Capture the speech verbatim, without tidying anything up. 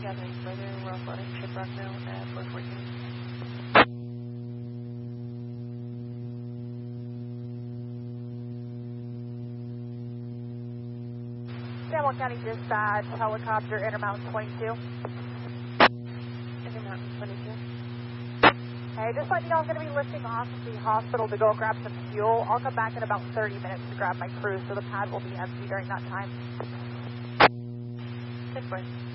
gathering further. We're offloading Shiprock now at four fourteen. San Juan County Dispatch, helicopter Intermountain twenty-two. Intermountain twenty-two. Hey, just letting you know I'm going to be lifting off of the hospital to go grab some fuel. I'll come back in about thirty minutes to grab my crew, so the pad will be empty during that time. ten four.